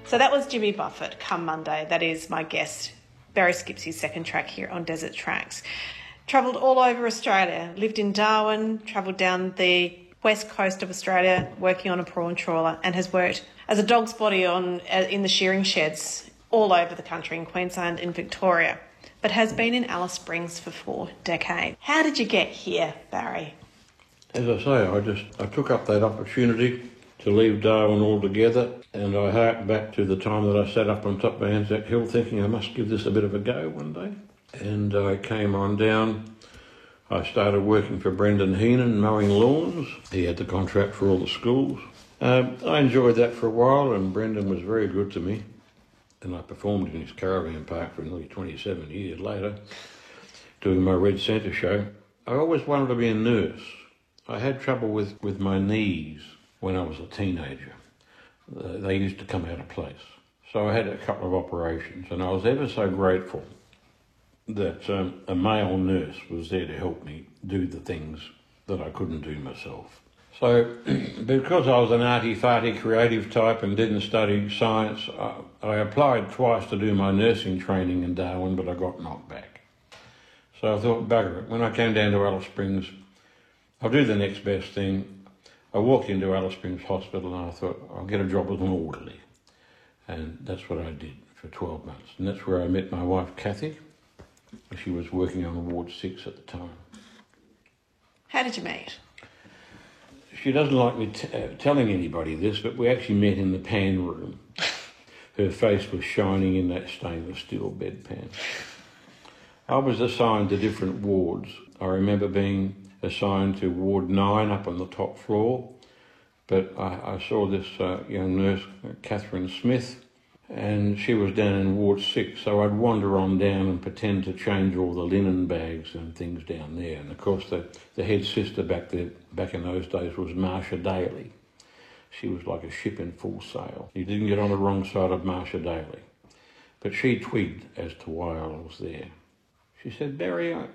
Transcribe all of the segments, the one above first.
So that was Jimmy Buffett, Come Monday. That is my guest, Barry Skipsey's second track here on Desert Tracks. Travelled all over Australia, lived in Darwin, travelled down the west coast of Australia working on a prawn trawler, and has worked as a dog's body in the shearing sheds all over the country, in Queensland and Victoria, but has been in Alice Springs for 4 decades. How did you get here, Barry? As I say, I took up that opportunity to leave Darwin altogether, and I hark back to the time that I sat up on top of Anzac Hill thinking I must give this a bit of a go one day. And I came on down. I started working for Brendan Heenan, mowing lawns. He had the contract for all the schools. I enjoyed that for a while, and Brendan was very good to me. And I performed in his caravan park for nearly 27 years later, doing my Red Centre show. I always wanted to be a nurse. I had trouble with my knees when I was a teenager. They used to come out of place. So I had a couple of operations, and I was ever so grateful that a male nurse was there to help me do the things that I couldn't do myself. So because I was an arty-farty creative type and didn't study science, I applied twice to do my nursing training in Darwin, but I got knocked back. So I thought, bugger it. When I came down to Alice Springs, I'll do the next best thing. I walked into Alice Springs Hospital and I thought, I'll get a job as an orderly. And that's what I did for 12 months. And that's where I met my wife, Kathy. She was working on Ward 6 at the time. How did you meet? She doesn't like me telling anybody this, but we actually met in the pan room. Her face was shining in that stainless steel bedpan. I was assigned to different wards. I remember being assigned to Ward 9 up on the top floor, but I saw this young nurse, Catherine Smith, and she was down in Ward 6, so I'd wander on down and pretend to change all the linen bags and things down there. And of course the head sister back in those days was Marsha Daly. She was like a ship in full sail. You didn't get on the wrong side of Marsha Daly. But she twigged as to why I was there. She said, Barry, are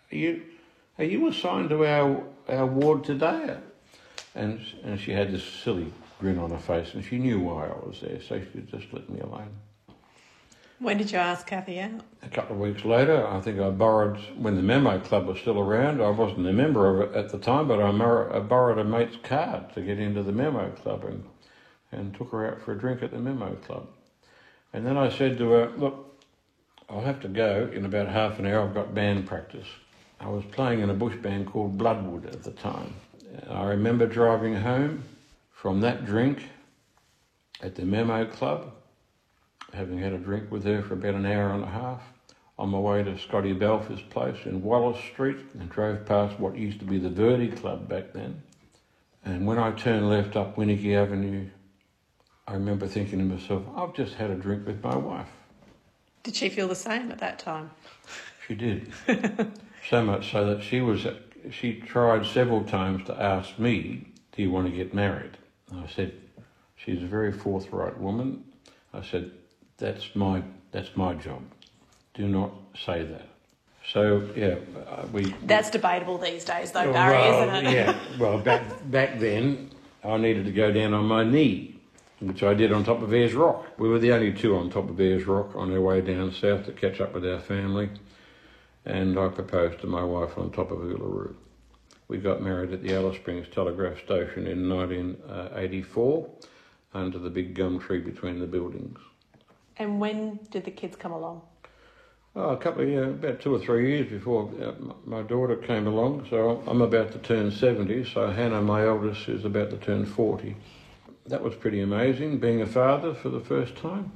you assigned to our ward today? And she had this silly grin on her face, and she knew why I was there, so she just let me alone. When did you ask Kathy out? A couple of weeks later, I think I borrowed, when the Memo Club was still around, I wasn't a member of it at the time, but I borrowed a mate's card to get into the Memo Club and took her out for a drink at the Memo Club. And then I said to her, look, I'll have to go in about half an hour, I've got band practice. I was playing in a bush band called Bloodwood at the time. I remember driving home from that drink at the Memo Club, having had a drink with her for about an hour and a half, on my way to Scotty Balfour's place in Wallace Street, and drove past what used to be the Verdi Club back then. And when I turned left up Winnicky Avenue, I remember thinking to myself, I've just had a drink with my wife. Did she feel the same at that time? She did. So much so that she tried several times to ask me, do you want to get married? And I said, she's a very forthright woman. I said, that's my job. Do not say that. So, yeah, That's debatable these days, though, Barry, isn't it? Yeah, well, back then, I needed to go down on my knee, which I did on top of Ayers Rock. We were the only two on top of Ayers Rock on our way down south to catch up with our family. And I proposed to my wife on top of Uluru. We got married at the Alice Springs Telegraph Station in 1984 under the big gum tree between the buildings. And when did the kids come along? Oh, about 2 or 3 years before my daughter came along. So I'm about to turn 70, so Hannah, my eldest, is about to turn 40. That was pretty amazing, being a father for the first time.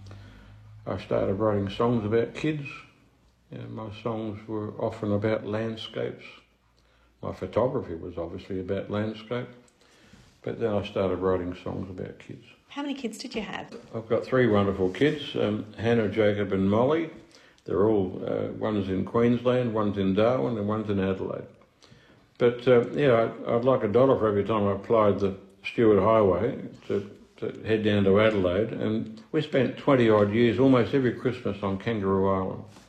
I started writing songs about kids. My songs were often about landscapes. My photography was obviously about landscape. But then I started writing songs about kids. How many kids did you have? I've got 3 wonderful kids, Hannah, Jacob and Molly. They're all, one's in Queensland, one's in Darwin and one's in Adelaide. But I'd like $1 for every time I applied the Stuart Highway to head down to Adelaide. And we spent 20 odd years, almost every Christmas on Kangaroo Island.